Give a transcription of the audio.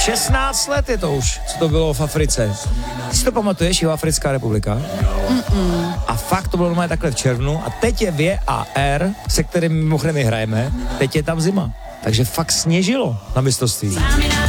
16 let je to už, co to bylo v Africe. Ty si to pamatuješ, Jihoafrická republika? A fakt to bylo normálně takhle v červnu a teď je VAR, se kterým mimochodem my hrajeme, teď je tam zima. Takže fakt sněžilo na mistrovství.